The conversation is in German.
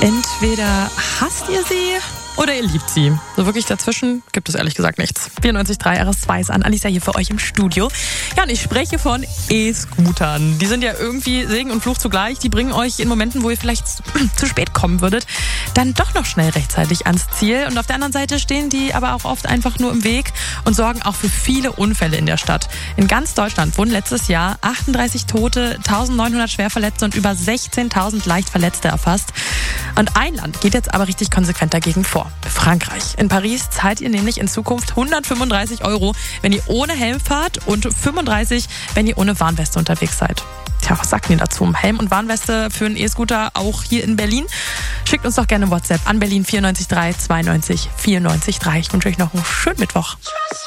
Entweder hasst ihr sie oder ihr liebt sie. So wirklich dazwischen gibt es ehrlich gesagt nichts. 94.3 RS2 ist an. Alicia hier für euch im Studio. Ja, und ich spreche von E-Scootern. Die sind ja irgendwie Segen und Fluch zugleich. Die bringen euch in Momenten, wo ihr vielleicht zu spät kommen würdet, dann doch noch schnell rechtzeitig ans Ziel. Und auf der anderen Seite stehen die aber auch oft einfach nur im Weg und sorgen auch für viele Unfälle in der Stadt. In ganz Deutschland wurden letztes Jahr 38 Tote, 1900 Schwerverletzte und über 16.000 Leichtverletzte erfasst. Und ein Land geht jetzt aber richtig konsequent dagegen vor. Frankreich. In Paris zahlt ihr nämlich in Zukunft 135 €, wenn ihr ohne Helm fahrt und 35, wenn ihr ohne Warnweste unterwegs seid. Tja, was sagt ihr dazu? Helm und Warnweste für einen E-Scooter auch hier in Berlin? Schickt uns doch gerne WhatsApp an Berlin 94 3 92 94 3. Ich wünsche euch noch einen schönen Mittwoch.